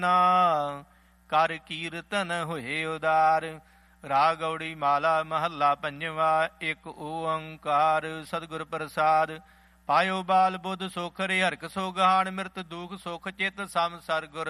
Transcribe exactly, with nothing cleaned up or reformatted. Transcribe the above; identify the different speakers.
Speaker 1: ਨਾ ਕਰ ਕੀਰਤਨ ਹੋਏ ਉਦਾਰ। ਰਾਗ ਗੌੜੀ ਮਾਲਾ ਮਹੱਲਾ ਪੰਜਵਾ। ਇੱਕ ਓੰਕਾਰ ਸਤਿਗੁਰ ਪ੍ਰਸਾਦ। ਪਾਇਓ ਬਾਲ ਬੁੱਧ ਸੁਖ ਰੇ ਹਰਖ ਸੋ ਗਾਣ। ਮਿਰਤ ਦੁਖ ਸੁਖ ਚਿਤ ਸਮ ਸਰ ਗੁਰ